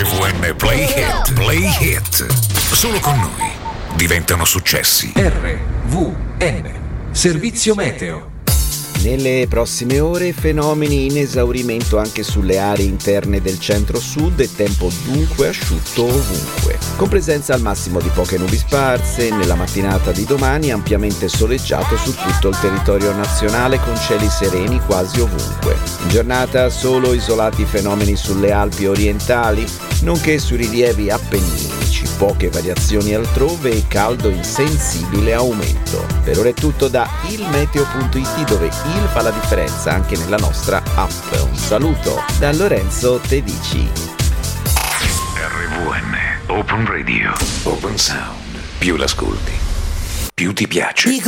RVN Play Hit. Play Hit. Solo con noi diventano successi. RVN Servizio Meteo. Nelle prossime ore fenomeni in esaurimento anche sulle aree interne del centro-sud e tempo dunque asciutto ovunque, con presenza al massimo di poche nubi sparse. Nella mattinata di domani ampiamente soleggiato su tutto il territorio nazionale con cieli sereni quasi ovunque. In giornata solo isolati fenomeni sulle Alpi orientali, nonché sui rilievi appenninici, poche variazioni altrove e caldo in sensibile aumento. Per ora è tutto da ilmeteo.it, dove il fa la differenza anche nella nostra app. Un saluto da Lorenzo Tedici. RVN Open Radio. Open Sound. Più l'ascolti, più ti piace.